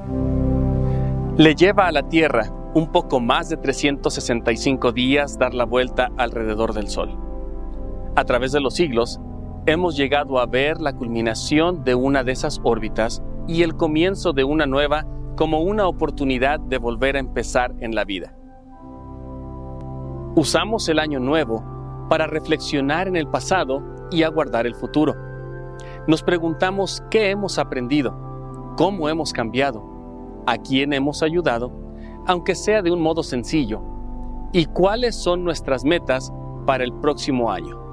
Le lleva a la Tierra un poco más de 365 días dar la vuelta alrededor del Sol. A través de los siglos, hemos llegado a ver la culminación de una de esas órbitas y el comienzo de una nueva como una oportunidad de volver a empezar en la vida. Usamos el año nuevo para reflexionar en el pasado y aguardar el futuro. Nos preguntamos qué hemos aprendido, cómo hemos cambiado, a quién hemos ayudado, aunque sea de un modo sencillo, y cuáles son nuestras metas para el próximo año.